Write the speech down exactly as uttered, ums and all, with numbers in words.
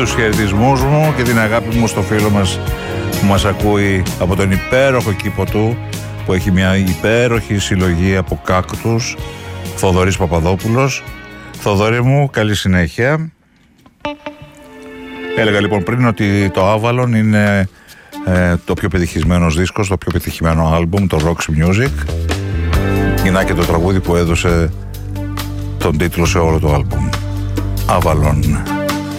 τους χαιρετισμούς μου και την αγάπη μου στο φίλο μας που μας ακούει από τον υπέροχο κήπο του, που έχει μια υπέροχη συλλογή από κάκτους, Θοδωρής Παπαδόπουλος. Θοδωρή μου, καλή συνέχεια. Έλεγα λοιπόν πριν ότι το Avalon είναι ε, το πιο πετυχημένος δίσκος, το πιο πετυχημένο άλμπουμ, το Roxy Music. Είναι και το τραγούδι που έδωσε τον τίτλο σε όλο το άλμπουμ. Avalon.